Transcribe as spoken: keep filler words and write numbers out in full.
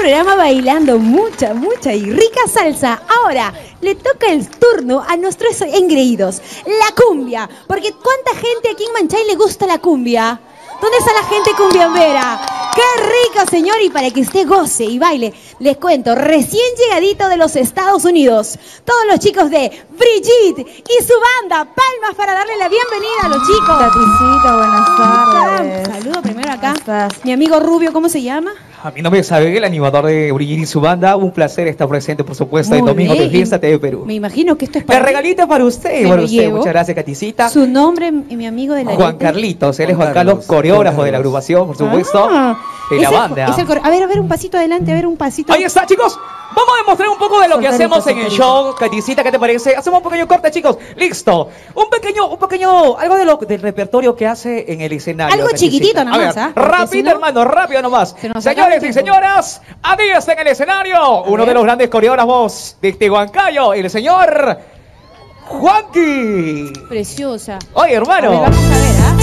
programa bailando mucha, mucha y rica salsa. Ahora le toca el turno a nuestros engreídos, la cumbia. Porque ¿cuánta gente aquí en Manchay le gusta la cumbia? ¿Dónde está la gente cumbiambera? ¡Qué rico, señor! Y para que usted goce y baile, les cuento, recién llegadito de los Estados Unidos, todos los chicos de Brigitte y su banda, palmas para darle la bienvenida a los chicos. Taticita, buenas tardes. Saludo primero acá. Mi amigo Rubio, ¿cómo se llama? A mi nombre es Abel, el animador de Brigitte y su banda. Un placer estar presente, por supuesto, el domingo de Fiesta T V Perú. Me imagino que esto es para El regalito para usted, para usted. Muchas gracias, Caticita. Su nombre y mi amigo de la Juan Carlitos, él es Juan Carlos, coreógrafo de la agrupación, por supuesto, ah, de la banda. Es el, a ver, a ver, un pasito adelante, a ver, un pasito. Ahí está, chicos. Vamos a demostrar un poco de lo que hacemos en el show. Caticita, ¿qué te parece? Hacemos un pequeño corte, chicos. Listo. Un pequeño, un pequeño, algo de lo, del repertorio que hace en el escenario. Algo Caticita. chiquitito nomás, ¿ah? ¿eh? Rápido, si no, hermano, rápido nomás. Señores y señoras, aquí está en el escenario uno de los grandes coreógrafos de Tehuancayo, el señor Juanqui. Preciosa. Oye, hermano. A ver, vamos a ver, ¿ah?